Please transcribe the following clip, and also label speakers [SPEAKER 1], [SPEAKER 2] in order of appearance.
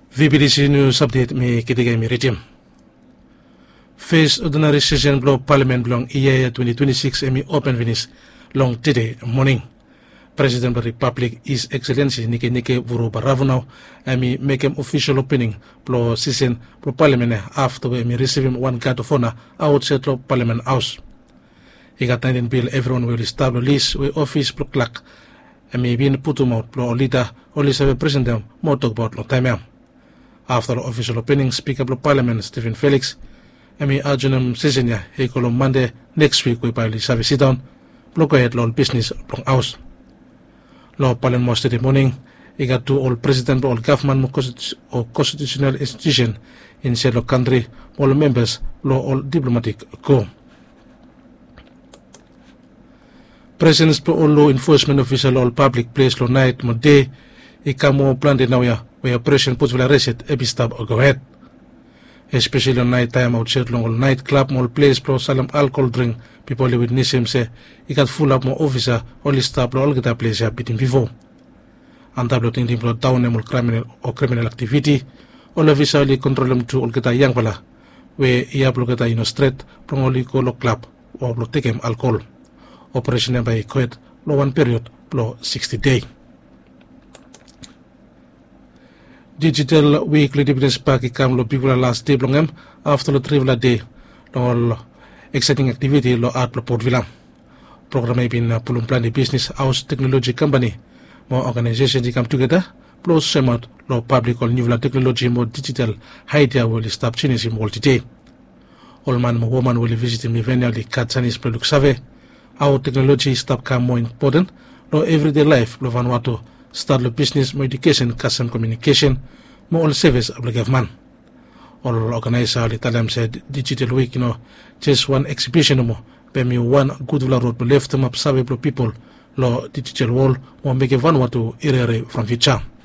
[SPEAKER 1] VBDC News Update mi kitiga mi regime. First ordinary session blow parliament long year 2026 emi open finish long today morning. President of the Republic His Excellency Nike Vuru Baravunau emi make him official opening blow session blow parliament after we receive him one guard of honor outside of Parliament House. He got 19 bill everyone will establish list we office blow clock emi bin putum out blow leader only serve president more talk about lo time. After the official opening, Speaker of Parliament Stephen Felix, emi arjunam session he kolom Monday next week we pile service sit down, block ahead law business long house. Law Parliament most the morning, he got to all president all government or constitutional institution in said country, all members, law all diplomatic go. Presence to all law enforcement official all public place law night mo day, he come more planned now ya. Where operation puts will arrest every stop or go ahead. Especially on night time outside long all night club, more place pro salam alcohol drink, people witness him say he got full up more officer, only stop all get a place here beating before. And tablet in him down all criminal activity, all officer only control him to all get a young fella, where he have look at a straight from only go club or take him alcohol. Operation by quit low one period, blow 60 days. Digital weekly dividends pack ikam lo people last day blongem after the trivial day lo exciting activity lo art lo Port Vila. Program ay bin pulong plan di business house technology company mo organization di come together plus semot lo public all new technology mo digital idea will stop changing all today. All man mo woman will visit me venue the Katsanis product survey. Our technology stop come more important lo everyday life lo Vanuatu. Start the business, more education, custom communication, more all service of the government. All organizer the time said digital week, just one exhibition more, pay me one good road to left them up survey people, law digital wall, or make a Vanuatu area from future.